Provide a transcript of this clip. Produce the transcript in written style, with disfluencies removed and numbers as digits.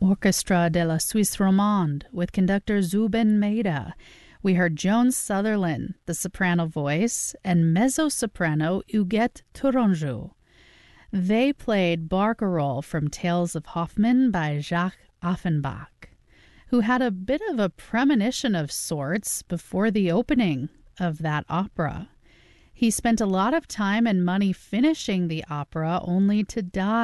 Orchestra de la Suisse Romande with conductor Zubin Mehta. We heard Joan Sutherland, the soprano voice, and mezzo-soprano Huguette Tourangeau. They played Barcarolle from Tales of Hoffmann by Jacques Offenbach, who had a bit of a premonition of sorts before the opening of that opera. He spent a lot of time and money finishing the opera only to die